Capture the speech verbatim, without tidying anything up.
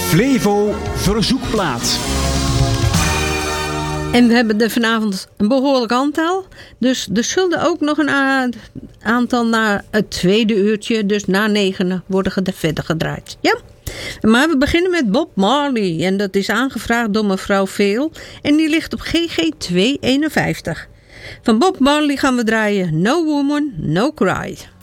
Flevo Verzoekplaat. En we hebben er vanavond een behoorlijk aantal. Dus er zullen ook nog een a- aantal naar het tweede uurtje. Dus na negenen worden er verder gedraaid. Ja? Maar we beginnen met Bob Marley. En dat is aangevraagd door mevrouw Veel. En die ligt op G G twee eenenvijftig. Van Bob Marley gaan we draaien No Woman, No Cry.